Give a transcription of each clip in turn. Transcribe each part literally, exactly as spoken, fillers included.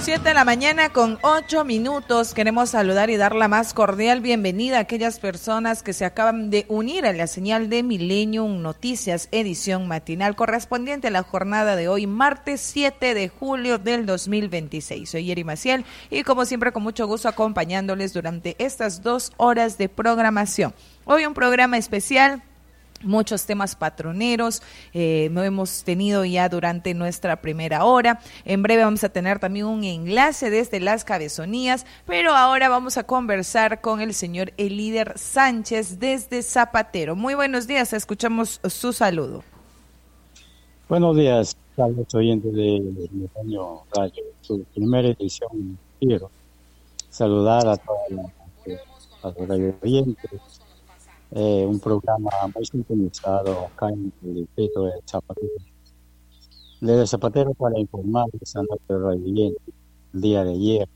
Siete de la mañana con ocho minutos. Queremos saludar y dar la más cordial bienvenida a aquellas personas que se acaban de unir a la señal de Millennium Noticias, edición matinal correspondiente a la jornada de hoy, martes siete de julio del dos mil veintiséis. Soy Yeri Maciel y como siempre con mucho gusto acompañándoles durante estas dos horas de programación. Hoy un programa especial. Muchos temas patroneros, eh, lo hemos tenido ya durante nuestra primera hora. En breve vamos a tener también un enlace desde las cabezonías, pero ahora vamos a conversar con el señor Elíder Sánchez desde Zapatero. Muy buenos días, escuchamos su saludo. Buenos días, Carlos, oyentes de Millennium Radio, su primera edición. Quiero saludar a todos los radio oyentes. Eh, un programa muy sintonizado acá en el distrito de Zapatero. Desde Zapatero para informarles a nuestros radioyentes el día de ayer.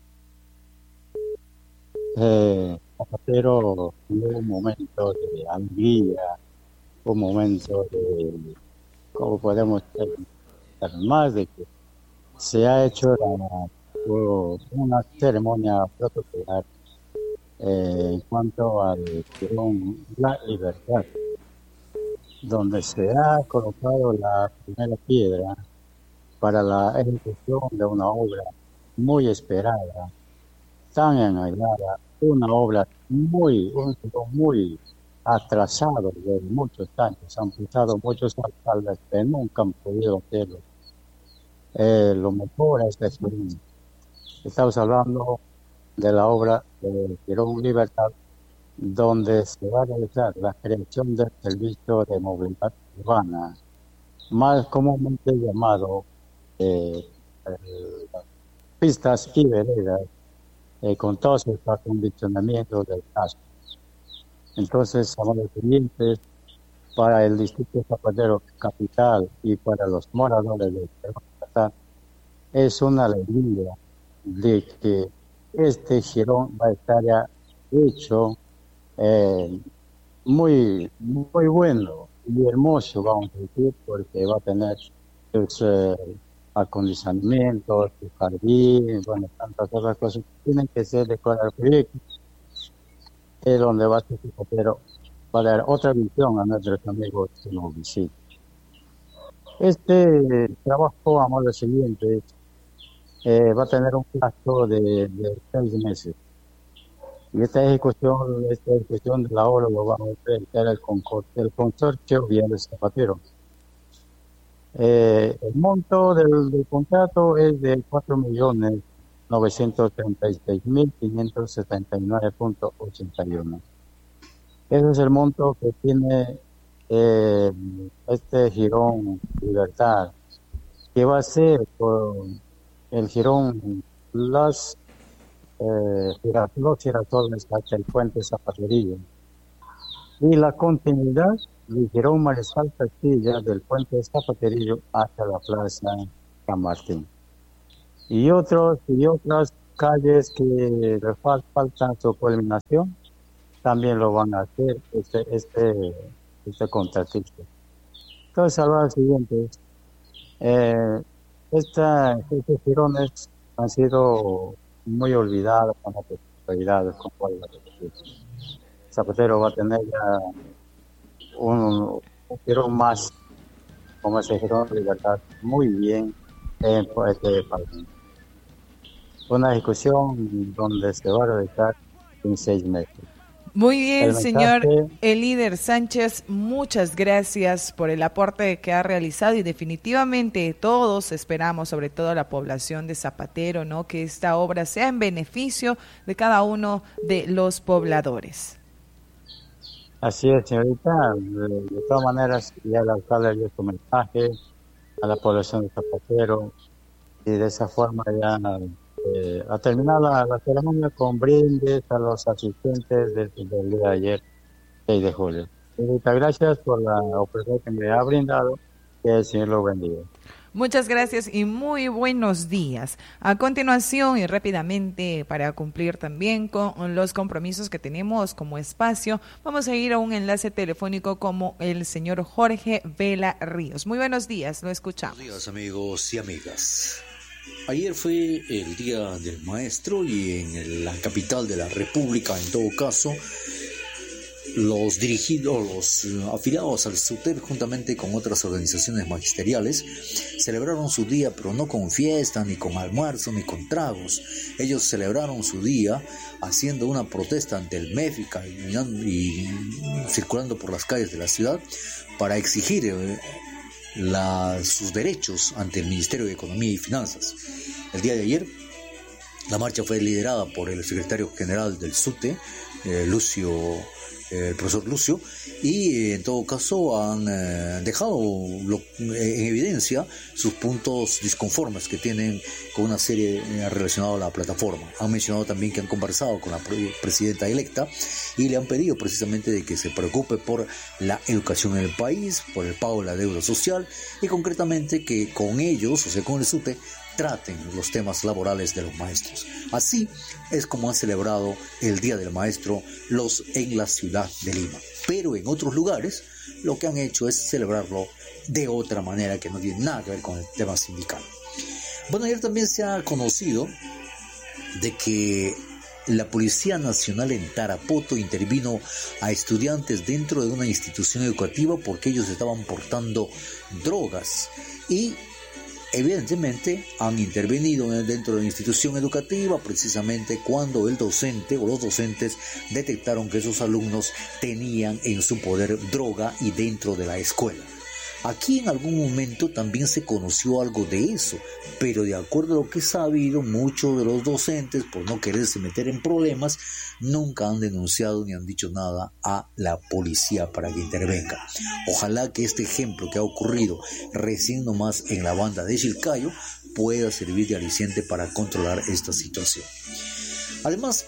Eh, Zapatero tuvo un momento de alegría, un momento de, ¿cómo podemos decir más? De que se ha hecho la, una ceremonia protocolar Eh, en cuanto al Tirón La Libertad, donde se ha colocado la primera piedra para la ejecución de una obra muy esperada, tan anhelada, una obra muy, un muy atrasado de muchos años. Han pasado muchos alcaldes que nunca han podido hacerlo. Eh, lo mejor es que estamos hablando de la obra de Tirón Libertad, donde se va a realizar la creación del servicio de movilidad urbana, más comúnmente llamado eh, eh, pistas y veredas, eh, con todos los acondicionamientos del caso. Entonces, amables clientes, para el distrito Zapatero capital y para los moradores de Tirón Libertad, es una alegría de que este jirón va a estar ya hecho eh, muy, muy bueno y hermoso, vamos a decir, porque va a tener sus eh, acondicionamientos, su jardín, bueno, tantas otras cosas que tienen que ser decorar proyectos, es donde va a ser pero para dar otra visión a nuestros amigos que nos visitan. Este trabajo, amor, lo siguiente, Eh, va a tener un plazo de, de seis meses. Y esta ejecución, esta ejecución de la obra lo vamos a realizar el, el consorcio Viales Zapatero. Eh, el monto del, del contrato es de cuatro millones novecientos treinta y seis mil quinientos setenta y nueve punto ochenta y uno. Ese es el monto que tiene eh, este jirón Libertad, que va a ser por el jirón Las eh, los girasoles hasta el puente Zapaterillo y la continuidad del jirón Mariscal Castilla del puente Zapaterillo hasta la plaza San Martín y otros y otras calles que le fal, faltan su culminación también lo van a hacer este este este contratista. Entonces al lo siguiente eh, Esta, estos girones han sido muy olvidados con las autoridades. Zapatero va a tener ya un, un girón más, como ese girón de Libertad, muy bien en este país. Una ejecución donde se va a realizar en seis meses. Muy bien, señor Elíder Sánchez, muchas gracias por el aporte que ha realizado y definitivamente todos esperamos, sobre todo la población de Zapatero, ¿no?, que esta obra sea en beneficio de cada uno de los pobladores. Así es, señorita. De, de todas maneras, ya el alcalde dio su mensaje a la población de Zapatero y de esa forma ya Eh, a terminar la, la ceremonia con brindes a los asistentes del, del día de ayer, seis de julio. Señorita, gracias por la oportunidad que me ha brindado. Que el Señor lo bendiga. Muchas gracias y muy buenos días. A continuación y rápidamente, para cumplir también con los compromisos que tenemos como espacio, vamos a ir a un enlace telefónico como el señor Jorge Vela Ríos. Muy buenos días, lo escuchamos. Buenos días, amigos y amigas. Ayer fue el Día del Maestro y en la capital de la República, en todo caso, los dirigidos, los afiliados al SUTEP, juntamente con otras organizaciones magisteriales, celebraron su día, pero no con fiesta, ni con almuerzo, ni con tragos. Ellos celebraron su día haciendo una protesta ante el M E F y, y circulando por las calles de la ciudad para exigir eh, la, sus derechos ante el Ministerio de Economía y Finanzas. El día de ayer, la marcha fue liderada por el secretario general del SUTE, eh, Lucio el profesor Lucio, y en todo caso han eh, dejado lo, en evidencia sus puntos disconformes que tienen con una serie eh, relacionada a la plataforma. Han mencionado también que han conversado con la presidenta electa y le han pedido precisamente de que se preocupe por la educación en el país, por el pago de la deuda social y concretamente que con ellos, o sea con el SUTE, traten los temas laborales de los maestros. Así es como han celebrado el Día del Maestro los en la ciudad de Lima. Pero en otros lugares lo que han hecho es celebrarlo de otra manera que no tiene nada que ver con el tema sindical. Bueno, ayer también se ha conocido de que la Policía Nacional en Tarapoto intervino a estudiantes dentro de una institución educativa porque ellos estaban portando drogas y evidentemente han intervenido dentro de la institución educativa precisamente cuando el docente o los docentes detectaron que esos alumnos tenían en su poder droga y dentro de la escuela. Aquí en algún momento también se conoció algo de eso, pero de acuerdo a lo que he sabido, muchos de los docentes, por no quererse meter en problemas, nunca han denunciado ni han dicho nada a la policía para que intervenga. Ojalá que este ejemplo que ha ocurrido recién nomás en la banda de Chilcayo pueda servir de aliciente para controlar esta situación. Además,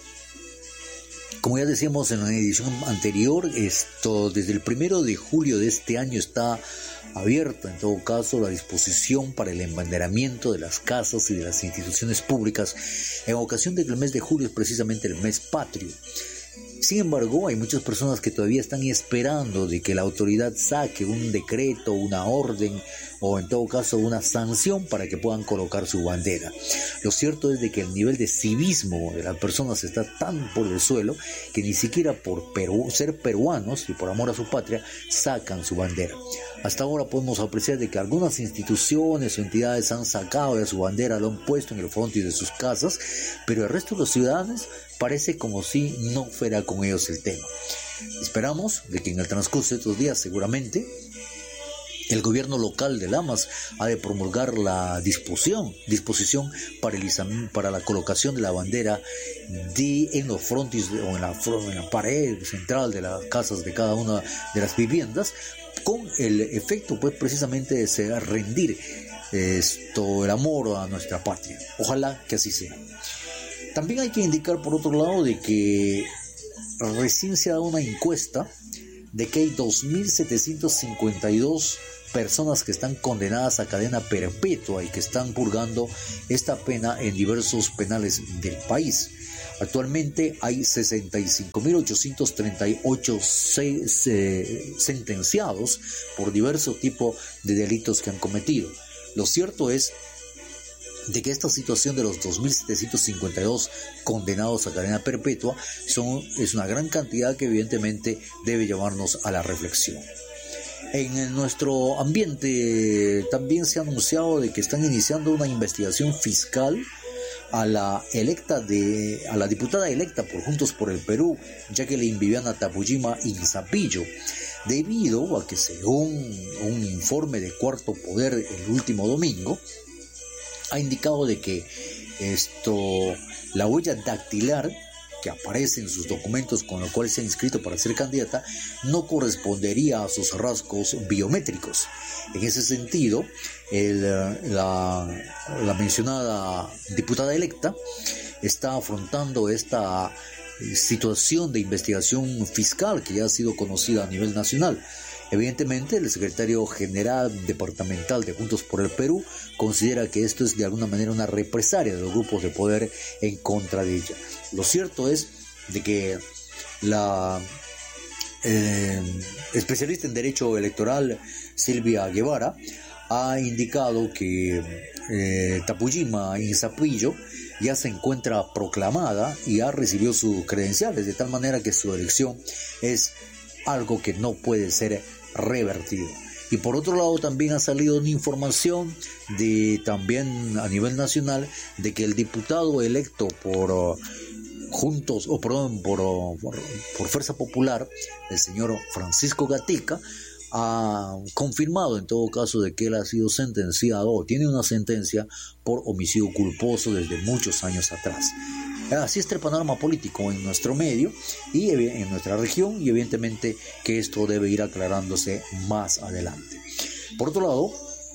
como ya decíamos en la edición anterior, esto desde el primero de julio de este año está abierta en todo caso la disposición para el embanderamiento de las casas y de las instituciones públicas en ocasión de que el mes de julio es precisamente el mes patrio. Sin embargo, hay muchas personas que todavía están esperando de que la autoridad saque un decreto, una orden o en todo caso una sanción para que puedan colocar su bandera. Lo cierto es de que el nivel de civismo de las personas está tan por el suelo que ni siquiera por Perú, ser peruanos y por amor a su patria sacan su bandera. Hasta ahora podemos apreciar de que algunas instituciones o entidades han sacado ya su bandera, lo han puesto en el frontis de sus casas, pero el resto de los ciudadanos parece como si no fuera con ellos el tema. Esperamos de que en el transcurso de estos días seguramente el gobierno local de Lamas ha de promulgar la disposición, disposición para, el, para la colocación de la bandera de, en los frontis o en la, en la pared central de las casas de cada una de las viviendas, con el efecto pues precisamente de ser, rendir esto, el amor a nuestra patria. Ojalá que así sea. También hay que indicar por otro lado de que recién se ha dado una encuesta de que hay dos mil setecientos cincuenta y dos personas que están condenadas a cadena perpetua y que están purgando esta pena en diversos penales del país. Actualmente hay sesenta y cinco mil ochocientos treinta y ocho se, se, sentenciados por diversos tipos de delitos que han cometido. Lo cierto es de que esta situación de los dos mil setecientos cincuenta y dos condenados a cadena perpetua son, es una gran cantidad que evidentemente debe llevarnos a la reflexión. En nuestro ambiente también se ha anunciado de que están iniciando una investigación fiscal a la electa de a la diputada electa por Juntos por el Perú, Jacqueline Viviana Tapujima Inzapillo, debido a que según un informe de Cuarto Poder el último domingo ha indicado de que esto la huella dactilar que aparece en sus documentos con los cuales se ha inscrito para ser candidata no correspondería a sus rasgos biométricos. En ese sentido, el, la, la mencionada diputada electa está afrontando esta situación de investigación fiscal que ya ha sido conocida a nivel nacional. Evidentemente, el secretario general departamental de Juntos por el Perú considera que esto es de alguna manera una represalia de los grupos de poder en contra de ella. Lo cierto es de que la eh, especialista en derecho electoral Silvia Guevara ha indicado que eh, Tapuyima Inzapillo ya se encuentra proclamada y ya recibió sus credenciales, de tal manera que su elección es algo que no puede ser revertido. Y por otro lado también ha salido una información de también a nivel nacional de que el diputado electo por uh, Juntos, o perdón, por, uh, por, por Fuerza Popular, el señor Francisco Gatica, ha confirmado en todo caso de que él ha sido sentenciado o tiene una sentencia por homicidio culposo desde muchos años atrás. Así está el panorama político en nuestro medio y en nuestra región, y evidentemente que esto debe ir aclarándose más adelante. Por otro lado,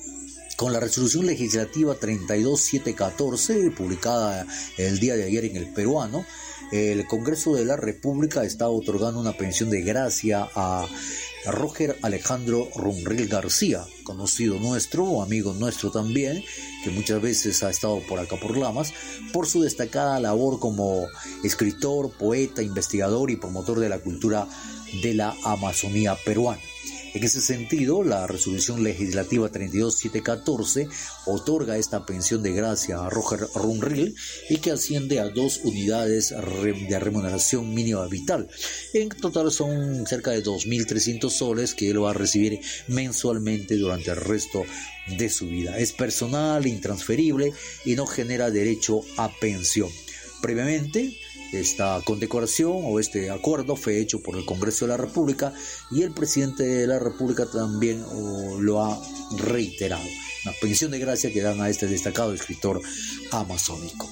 con la resolución legislativa treinta y dos mil setecientos catorce, publicada el día de ayer en El Peruano, el Congreso de la República está otorgando una pensión de gracia a Roger Alejandro Runril García, conocido nuestro, amigo nuestro también, que muchas veces ha estado por acá por Lamas, por su destacada labor como escritor, poeta, investigador y promotor de la cultura de la Amazonía peruana. En ese sentido, la resolución legislativa treinta y dos mil setecientos catorce otorga esta pensión de gracia a Roger Runril y que asciende a dos unidades de remuneración mínima vital. En total son cerca de dos mil trescientos soles que él va a recibir mensualmente durante el resto de su vida. Es personal, intransferible y no genera derecho a pensión. Previamente, esta condecoración o este acuerdo fue hecho por el Congreso de la República y el presidente de la República también oh, lo ha reiterado. Una pensión de gracia que dan a este destacado escritor amazónico.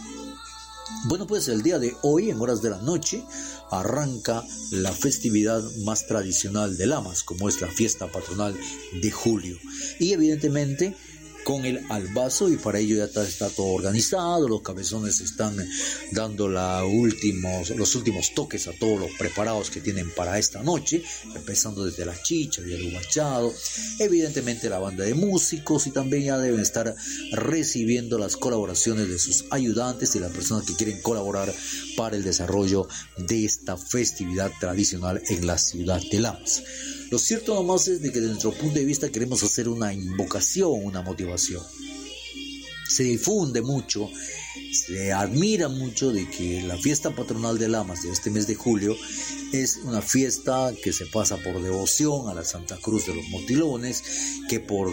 Bueno, pues el día de hoy, en horas de la noche, arranca la festividad más tradicional de Lamas, como es la fiesta patronal de julio. Y evidentemente con el albazo, y para ello ya está, está todo organizado, los cabezones están dando la últimos, los últimos toques a todos los preparados que tienen para esta noche, empezando desde la chicha y el ubachado, evidentemente la banda de músicos, y también ya deben estar recibiendo las colaboraciones de sus ayudantes y las personas que quieren colaborar para el desarrollo de esta festividad tradicional en la ciudad de Lamas. Lo cierto nomás es de que desde nuestro punto de vista queremos hacer una invocación, una motivación. Se difunde mucho, se admira mucho de que la fiesta patronal de Lamas de este mes de julio es una fiesta que se pasa por devoción a la Santa Cruz de los Motilones, que por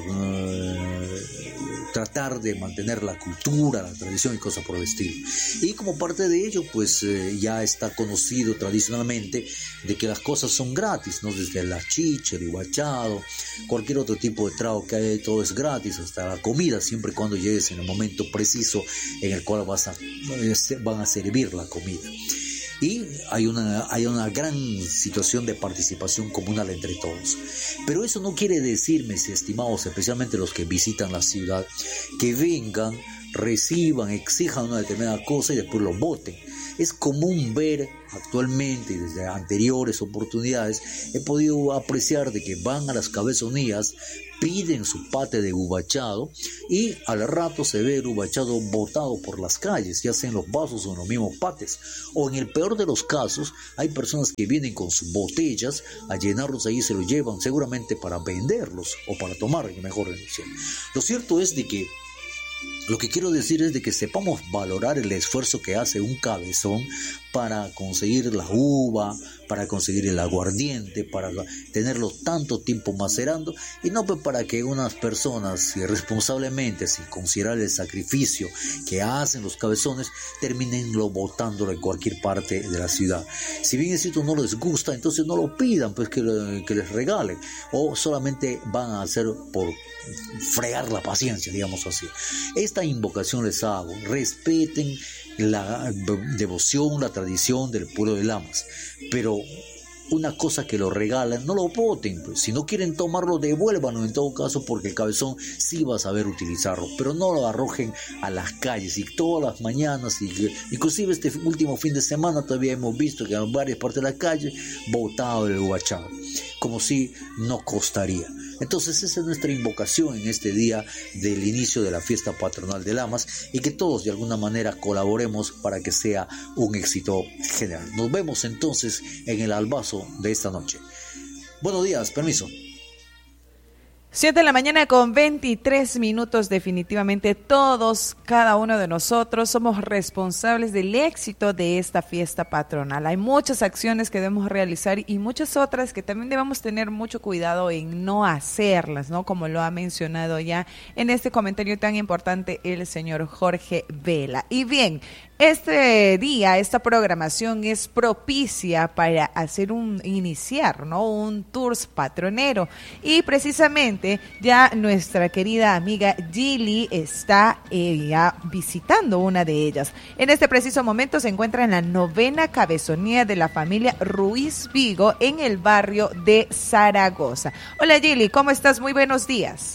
uh, tratar de mantener la cultura, la tradición y cosas por el estilo. Y como parte de ello, pues eh, ya está conocido tradicionalmente de que las cosas son gratis, ¿no? Desde la chicha, el ubachado, cualquier otro tipo de trago que hay, todo es gratis, hasta la comida, siempre y cuando llegues en el momento preciso en el cual vas a, van a servir la comida. Y hay una, hay una gran situación de participación comunal entre todos. Pero eso no quiere decir, mis estimados, especialmente los que visitan la ciudad, que vengan, reciban, exijan una determinada cosa y después lo voten. Es común ver actualmente y desde anteriores oportunidades, he podido apreciar de que van a las cabezonías, piden su pate de ubachado y al rato se ve el ubachado botado por las calles, ya sea en los vasos o en los mismos pates. O en el peor de los casos, hay personas que vienen con sus botellas a llenarlos ahí y se los llevan seguramente para venderlos o para tomar, mejor decir. Lo cierto es de que lo que quiero decir es de que sepamos valorar el esfuerzo que hace un cabezón para conseguir la uva, para conseguir el aguardiente, para tenerlo tanto tiempo macerando, y no pues para que unas personas irresponsablemente, sin considerar el sacrificio que hacen los cabezones, terminen lo botándolo en cualquier parte de la ciudad. Si bien es cierto no les gusta, entonces no lo pidan, pues que, que les regalen, o solamente van a hacer por fregar la paciencia, digamos así. Esta invocación les hago: respeten la devoción, la tradición del pueblo de Lamas, pero una cosa que lo regalan, no lo boten, pues. Si no quieren tomarlo, devuélvanlo en todo caso, porque el cabezón sí va a saber utilizarlo, pero no lo arrojen a las calles. Y todas las mañanas, y inclusive este último fin de semana, todavía hemos visto que en varias partes de la calle botado el ubachado, como si no costaría. Entonces esa es nuestra invocación en este día del inicio de la fiesta patronal de Lamas, y que todos de alguna manera colaboremos para que sea un éxito general. Nos vemos entonces en el albazo de esta noche. Buenos días, permiso. Siete de la mañana con veintitrés minutos. Definitivamente todos, cada uno de nosotros somos responsables del éxito de esta fiesta patronal. Hay muchas acciones que debemos realizar y muchas otras que también debemos tener mucho cuidado en no hacerlas, ¿no? Como lo ha mencionado ya en este comentario tan importante el señor Jorge Vela. Y bien, este día, esta programación es propicia para hacer un, iniciar, ¿no? Un tours patronero. Y precisamente ya nuestra querida amiga Gili está eh, ya visitando una de ellas. En este preciso momento se encuentra en la novena cabezonía de la familia Ruiz Vigo en el barrio de Zaragoza. Hola Gili, ¿cómo estás? Muy buenos días.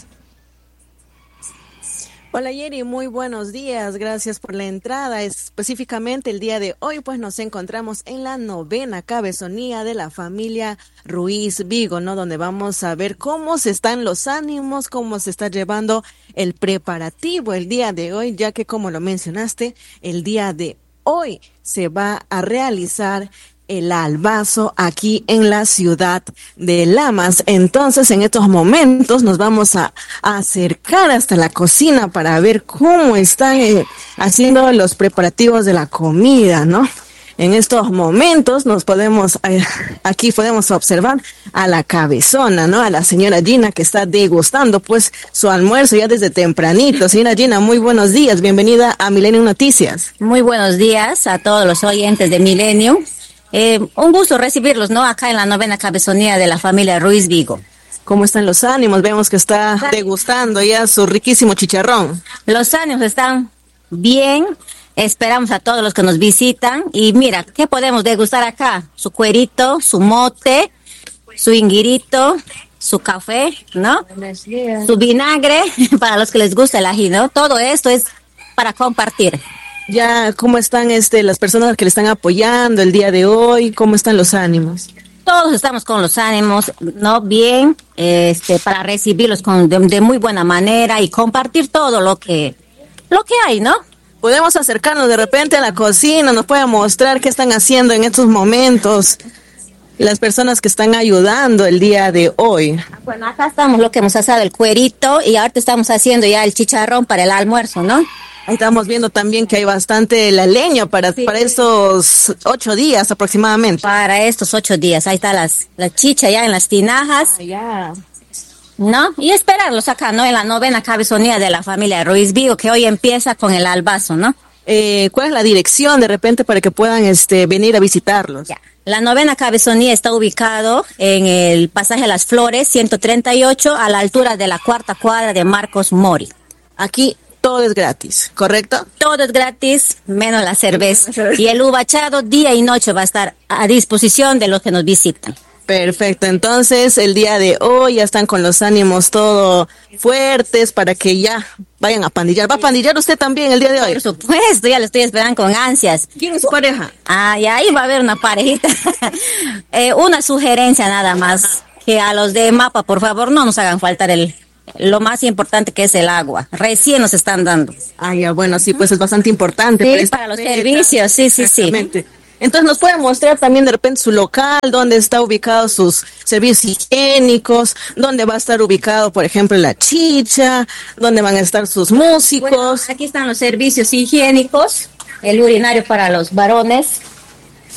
Hola Yeri, muy buenos días, gracias por la entrada. Específicamente el día de hoy pues nos encontramos en la novena cabezonía de la familia Ruiz Vigo, ¿no? Donde vamos a ver cómo se están los ánimos, cómo se está llevando el preparativo el día de hoy, ya que como lo mencionaste, el día de hoy se va a realizar el albazo aquí en la ciudad de Lamas. Entonces, en estos momentos nos vamos a, a acercar hasta la cocina para ver cómo están eh, haciendo los preparativos de la comida, ¿no? En estos momentos nos podemos, eh, aquí podemos observar a la cabezona, ¿no? A la señora Gina que está degustando pues su almuerzo ya desde tempranito. Señora Gina, muy buenos días, bienvenida a Milenio Noticias. Muy buenos días a todos los oyentes de Milenio. Eh, un gusto recibirlos, ¿no? Acá en la novena cabezonía de la familia Ruiz Vigo. ¿Cómo están los ánimos? Vemos que está degustando ya su riquísimo chicharrón. Los ánimos están bien. Esperamos a todos los que nos visitan. Y mira, ¿qué podemos degustar acá? Su cuerito, su mote, su inguirito, su café, ¿no? Su vinagre, para los que les gusta el ají, ¿no? Todo esto es para compartir. Ya, ¿cómo están este las personas que le están apoyando el día de hoy? ¿Cómo están los ánimos? Todos estamos con los ánimos, ¿no? Bien, este, para recibirlos con, de, de muy buena manera y compartir todo lo que, lo que hay, ¿no? Podemos acercarnos de repente a la cocina, nos puede mostrar qué están haciendo en estos momentos las personas que están ayudando el día de hoy. Bueno, acá estamos lo que hemos asado, el cuerito, y ahorita estamos haciendo ya el chicharrón para el almuerzo, ¿no? Estamos viendo también que hay bastante la leña para, sí, para estos ocho días aproximadamente. Para estos ocho días, ahí está las, la chicha ya en las tinajas. Ah, ya. ¿No? Y esperarlos acá, ¿no? En la novena cabezonía de la familia Ruiz Vigo, que hoy empieza con el albazo, ¿no? Eh, ¿cuál es la dirección de repente para que puedan este venir a visitarlos? Ya. La novena cabezonía está ubicado en el pasaje Las Flores, ciento treinta y ocho, a la altura de la cuarta cuadra de Marcos Mori. Aquí todo es gratis, ¿correcto? Todo es gratis, menos la cerveza. Y el uvachado día y noche va a estar a disposición de los que nos visitan. Perfecto, entonces el día de hoy ya están con los ánimos todo fuertes para que ya vayan a pandillar. ¿Va a pandillar usted también el día de hoy? Por supuesto, ya lo estoy esperando con ansias. ¿Quién es su pareja? Ah, y ahí va a haber una parejita. eh, una sugerencia nada más, que a los de Mapa, por favor, no nos hagan faltar el... lo más importante que es el agua. Recién nos están dando. Ah, ya, bueno, sí, pues es bastante importante. Sí, para, para los servicios, sí, sí, sí. Entonces nos puede mostrar también de repente su local, dónde está ubicado sus servicios higiénicos, dónde va a estar ubicado, por ejemplo, la chicha, dónde van a estar sus músicos. Bueno, aquí están los servicios higiénicos, el urinario para los varones,